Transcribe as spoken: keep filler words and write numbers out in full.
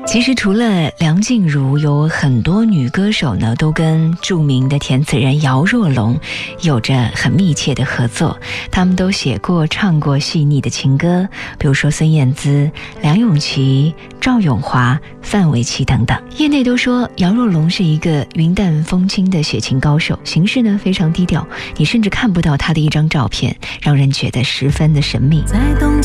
其实除了梁静茹，有很多女歌手呢都跟著名的填词人姚若龙有着很密切的合作，他们都写过唱过细腻的情歌，比如说孙燕姿、梁咏琪、赵咏华、范玮琪等等。业内都说姚若龙是一个云淡风轻的写情高手，行事呢非常低调，你甚至看不到他的一张照片，让人觉得十分的神秘。 在冬